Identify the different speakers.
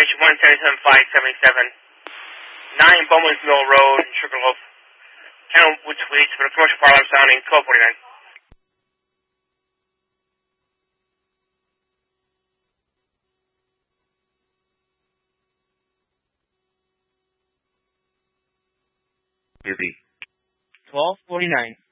Speaker 1: information 177.577. 9 Bowman's Mill Road, Sugarloaf. Channel Wood Suites for the commercial parlor sounding 1249.
Speaker 2: Busy. 1249.